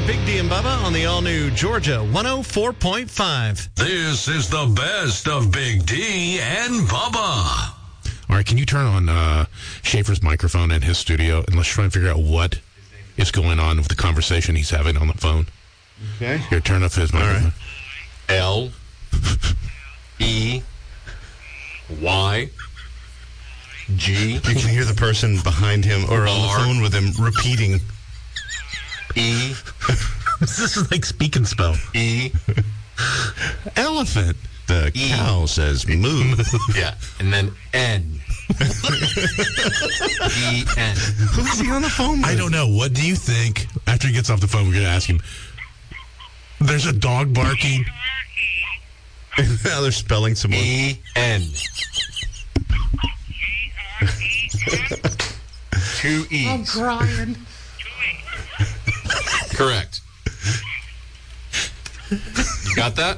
Big D and Bubba on the all-new Georgia 104.5. This is the best of Big D and Bubba. All right, can you turn on Schaefer's microphone in his studio and let's try and figure out what is going on with the conversation he's having on the phone? Okay. Here, turn off his microphone. L E Y G. You can hear the person behind him or on the phone with him repeating. E. This is like speak and spell. E. Elephant. The cow says moo. Yeah, and then N. E-N. Who's he on the phone with? I don't know. What do you think? After he gets off the phone, we're going to ask him. There's a dog barking. Now they're spelling some more. E-N. 2 E's. I'm crying. Correct. You got that?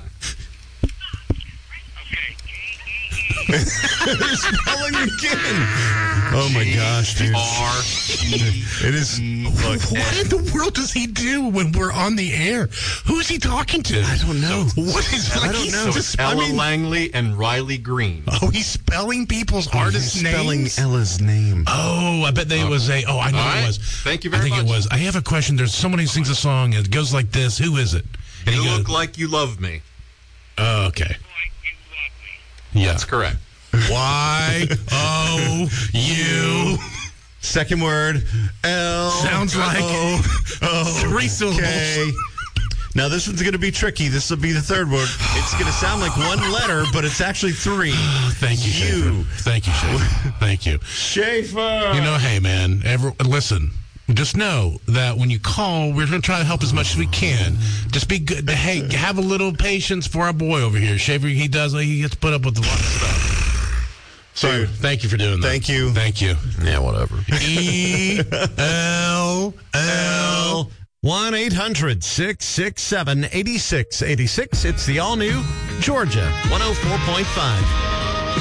They're spelling again. Oh my gosh, dude. It is. Look, What in the world does he do when we're on the air? Who's he talking to? I don't know. What is? I don't know. So it's Ella Langley and Riley Green. Oh, he's spelling people's artist spelling names. Ella's name. Oh, I bet it was a. Oh, I know All it right. was. Thank you very I think much. it was. I have a question. There's someone who sings a song and it goes like this. Who is it? And You he goes, look like you love me. Oh, okay. Yeah. That's correct. Y-O-U. Second word. L. Sounds like three syllables. Okay. Now this one's going to be tricky. This will be the third word. It's going to sound like one letter, but it's actually three. Thank you, Schaefer. Thank you, Schaefer. Thank you. Schaefer. You know, hey, man, listen. Just know that when you call, we're going to try to help as much as we can. Just be good. Hey, have a little patience for our boy over here. Schaefer, he gets put up with a lot of stuff. So, thank you for doing that. Thank you. Thank you. Yeah, whatever. E-L-L. 1-800-667-8686. It's the all-new Georgia 104.5.